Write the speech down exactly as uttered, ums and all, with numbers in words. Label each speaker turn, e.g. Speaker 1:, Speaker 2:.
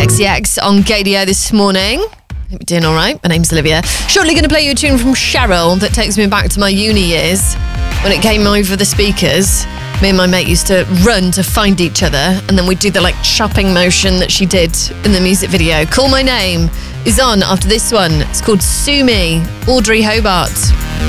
Speaker 1: X X on Gadio this morning. Hope you're doing all right. My name's Olivia. Shortly going to play you a tune from Cheryl that takes me back to my uni years when it came over the speakers. Me and my mate used to run to find each other, and then we'd do the like chopping motion that she did in the music video. Call My Name is on after this one. It's called Sue Me, Audrey Hobart.